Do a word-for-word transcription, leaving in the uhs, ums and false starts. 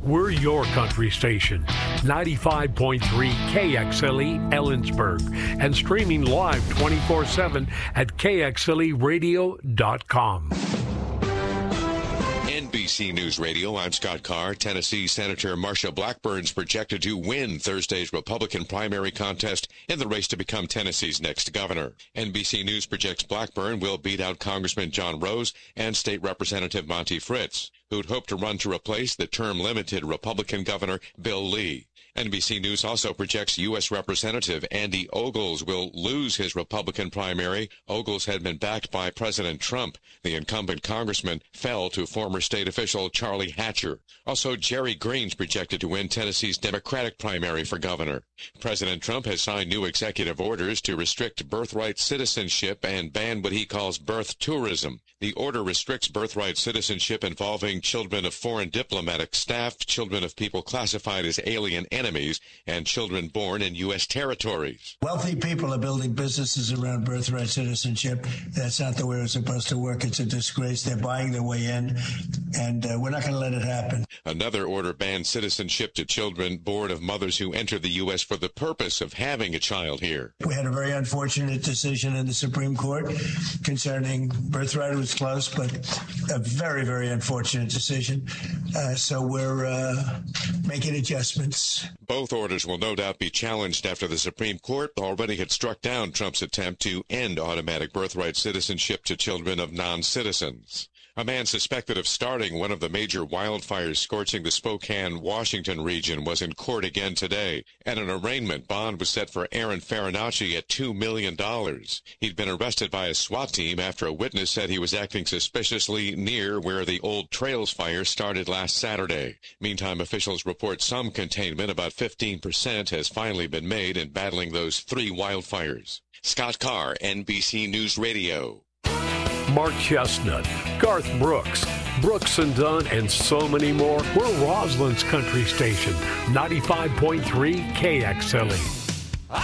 We're your country station, ninety-five point three K X L E Ellensburg, and streaming live twenty-four seven at K X L E radio dot com. N B C News Radio, I'm Scott Carr. Tennessee Senator Marsha Blackburn's projected to win Thursday's Republican primary contest in the race to become Tennessee's next governor. N B C News projects Blackburn will beat out Congressman John Rose and State Representative Monty Fritz, who'd hoped to run to replace the term-limited Republican Governor Bill Lee. N B C News also projects U S Representative Andy Ogles will lose his Republican primary. Ogles had been backed by President Trump. The incumbent congressman fell to former state official Charlie Hatcher. Also, Jerry Green's projected to win Tennessee's Democratic primary for governor. President Trump has signed new executive orders to restrict birthright citizenship and ban what he calls birth tourism. The order restricts birthright citizenship involving children of foreign diplomatic staff, children of people classified as alien enemies, and children born in U S territories. Wealthy people are building businesses around birthright citizenship. That's not the way it's supposed to work. It's a disgrace. They're buying their way in, and uh, we're not going to let it happen. Another order bans citizenship to children born of mothers who entered the U S for the purpose of having a child here. We had a very unfortunate decision in the Supreme Court concerning birthright. It was close, but a very, very unfortunate decision. Uh, so we're uh, making adjustments. Both orders will no doubt be challenged after the Supreme Court already had struck down Trump's attempt to end automatic birthright citizenship to children of non-citizens. A man suspected of starting one of the major wildfires scorching the Spokane, Washington region was in court again today, and an arraignment bond was set for Aaron Farinacci at two million dollars. He'd been arrested by a SWAT team after a witness said he was acting suspiciously near where the Old Trails fire started last Saturday. Meantime, officials report some containment, about fifteen percent, has finally been made in battling those three wildfires. Scott Carr, N B C News Radio. Mark Chestnut, Garth Brooks, Brooks and Dunn, and so many more. We're Roslyn's country station, ninety-five point three K X L E.